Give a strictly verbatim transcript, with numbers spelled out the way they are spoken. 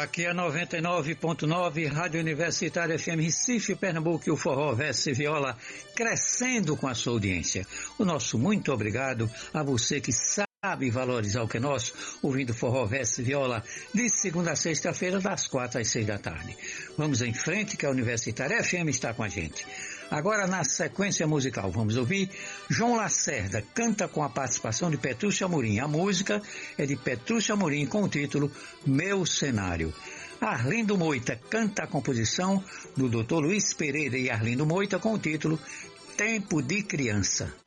Aqui é noventa e nove ponto nove, Rádio Universitária F M Recife, Pernambuco, e o Forró Verso e Viola crescendo com a sua audiência. O nosso muito obrigado a você que sabe valorizar o que é nosso, ouvindo Forró Verso e Viola de segunda a sexta-feira, das quatro às seis da tarde. Vamos em frente que a Universitária F M está com a gente. Agora, na sequência musical, vamos ouvir João Lacerda, canta com a participação de Petrúcia Amorim. A música é de Petrúcia Amorim com o título Meu Cenário. Arlindo Moita canta a composição do doutor Luiz Pereira e Arlindo Moita com o título Tempo de Criança.